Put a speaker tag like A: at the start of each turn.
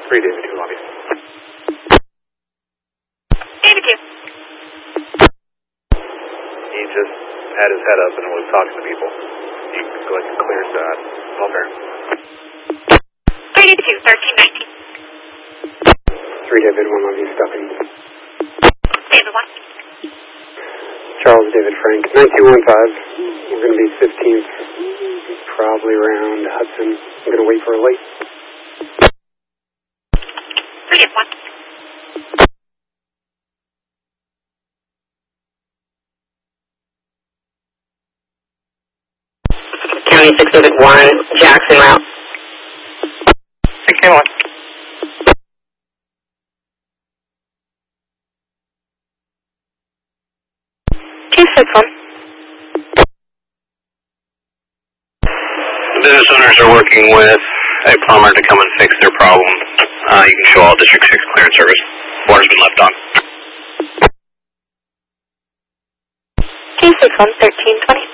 A: 3 David 2 lobby.
B: David 2.
A: He just had his head up and was talking to people. He like a clear shot. Okay.
B: 3 David 2, 1319.
C: 3 David 1 lobby, stopping.
B: David 1.
C: Charles David Frank, 9215. We're going to be 15th, probably around Hudson. I'm going to wait for a light.
B: 3 David 1.
D: County 6 David 1, Jackson route.
E: 16-1.
F: Business owners are working with a plumber to come and fix their problem. You can show all District 6 clearance service. Water's been left on.
B: K61 1320.